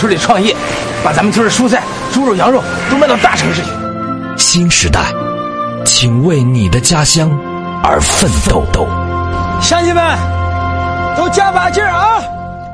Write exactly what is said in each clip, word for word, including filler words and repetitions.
村里创业，把咱们村的蔬菜、猪肉、羊肉都卖到大城市去。 新时代，请为你的家乡而奋斗。 乡亲们，都加把劲儿啊！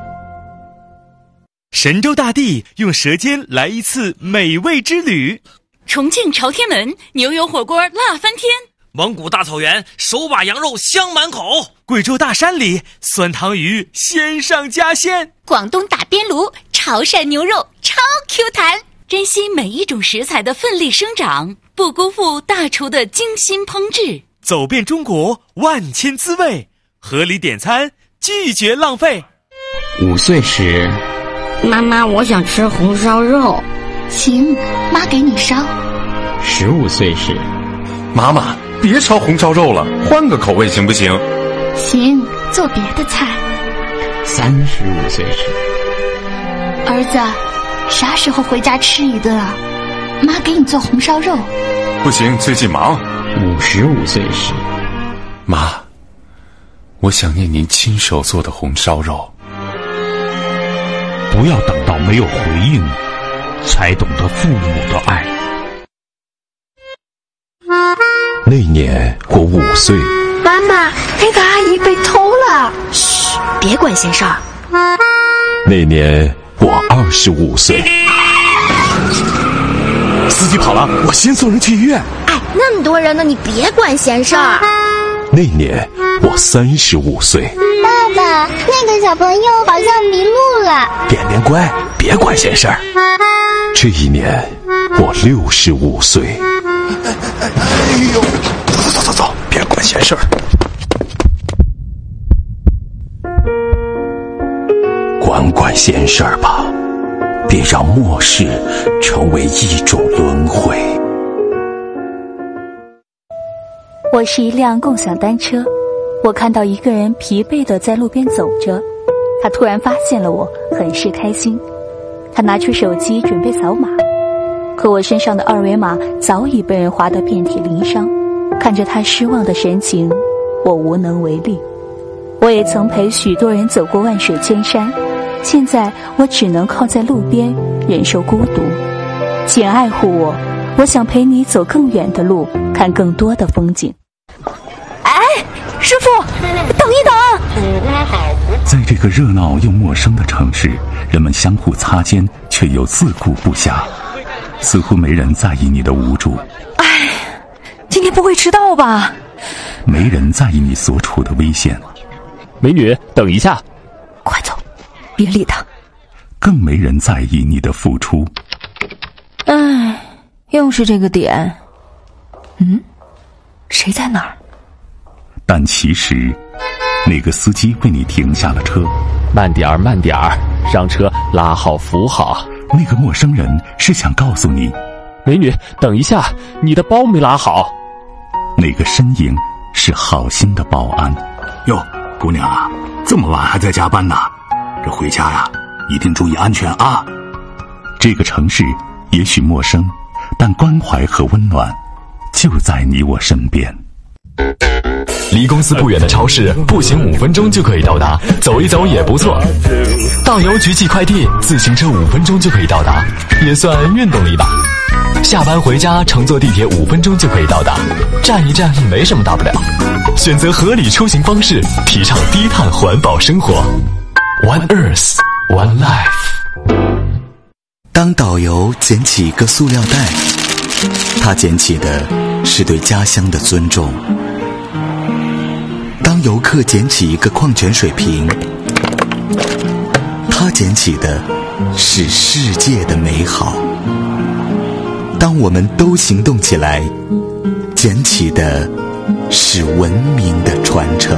神州大地用舌尖来一次美味之旅。 重庆朝天门牛油火锅辣翻天， 蒙古大草原手把羊肉香满口， 贵州大山里酸汤鱼鲜上加鲜， 广东打边炉潮汕牛肉超 Q 弹。珍惜每一种食材的奋力生长，不辜负大厨的精心烹制。 走遍中国万千滋味，合理点餐，拒绝浪费。 五岁时， 妈妈，我想吃红烧肉。 行，妈给你烧。 十五岁时， 妈妈别烧红烧肉了，换个口味行不行？ 行，做别的菜。 三十五岁时， 儿子，啥时候回家吃一顿啊？妈给你做红烧肉。 不行，最近忙。 五十五岁时， 妈，我想念您亲手做的红烧肉。 不要等到没有回应，才懂得父母的爱。 那年我五岁。 妈妈，那个阿姨被偷了。 嘘，别管闲事儿。 那年我二十五岁。 司机跑了，我先送人去医院。 哎，那么多人呢，你别管闲事儿。 那年我三十五岁。 爸爸，那个小朋友好像迷路了。 便便乖，别管闲事儿。这一年我六十五岁。 哎呦，走走走走，别管闲事儿。 管管闲事儿吧，别让末世成为一种轮回。 我是一辆共享单车，我看到一个人疲惫地在路边走着，他突然发现了我，很是开心。他拿出手机准备扫码，可我身上的二维码早已被人划得遍体鳞伤。看着他失望的神情，我无能为力。我也曾陪许多人走过万水千山，现在我只能靠在路边忍受孤独。请爱护我，我想陪你走更远的路，看更多的风景。哎，师傅，等一等！ 在这个热闹又陌生的城市，人们相互擦肩，却又自顾不暇，似乎没人在意你的无助。 哎，今天不会迟到吧？ 没人在意你所处的危险。 美女，等一下！ 快走，别理他。 更没人在意你的付出。 哎，又是这个点。嗯，谁在哪儿？ 但其实那个司机为你停下了车。 慢点儿慢点儿，让车拉好扶好。 那个陌生人是想告诉你， 美女，等一下，你的包没拉好。 那个身影是好心的保安。 哟，姑娘啊，这么晚还在加班呢？这回家呀，一定注意安全啊。 这个城市也许陌生，但关怀和温暖就在你我身边。 离公司不远的超市，步行五分钟就可以到达，走一走也不错。到邮局寄快递，自行车五分钟就可以到达，也算运动了一把。下班回家，乘坐地铁五分钟就可以到达，站一站没什么大不了。选择合理出行方式，提倡低碳环保生活。One Earth, One Life。 当导游捡起一个塑料袋，他捡起的是对家乡的尊重。当游客捡起一个矿泉水瓶，他捡起的是世界的美好。当我们都行动起来，捡起的是文明的传承。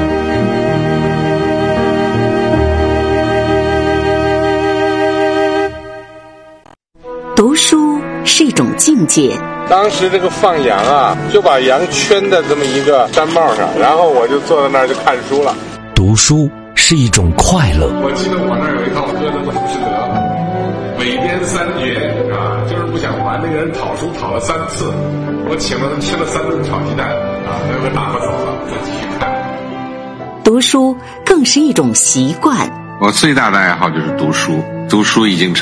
读书是一种境界。 当时这个放羊啊，就把羊圈在这么一个毡帽上，然后我就坐在那儿就看书了。 读书是一种快乐。 我记得我那儿有一套歌的浮士德，尾编三绝啊，就是不想还那个人讨书讨了三次，我请了他吃了三顿炒鸡蛋啊，那个打发走了，我继续看。 读书更是一种习惯。 我最大的爱好就是读书，读书已经成